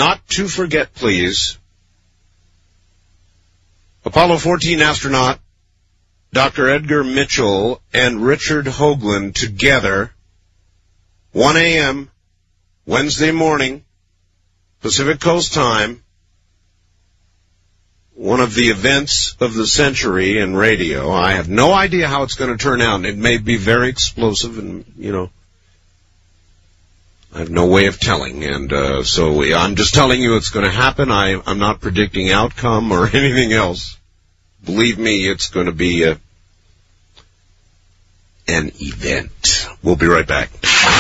not to forget, please, Apollo 14 astronaut Dr. Edgar Mitchell and Richard Hoagland together, 1 a.m., Wednesday morning, Pacific Coast time, one of the events of the century in radio. I have no idea how it's going to turn out. It may be very explosive and, I have no way of telling. And so I'm just telling you it's going to happen. I'm not predicting outcome or anything else. Believe me, it's going to be an event. We'll be right back.